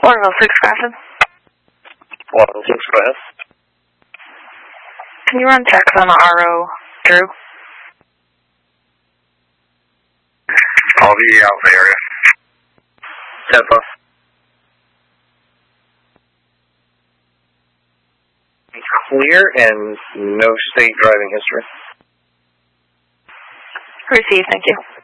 106 Grafton. 106, go ahead. Can you run checks on the RO, Drew? I'll be out of the area. Tampa. Clear and no state driving history. Received, thank you.